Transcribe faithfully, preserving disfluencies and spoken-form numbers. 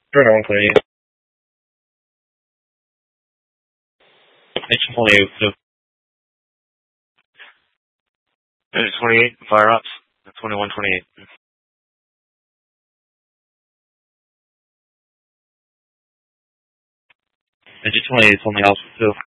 Turner one twenty-eight. Engine twenty-eight, so. Engine twenty-eight, fire ups. twenty-one twenty-eight. Engine twenty-eight is only house two.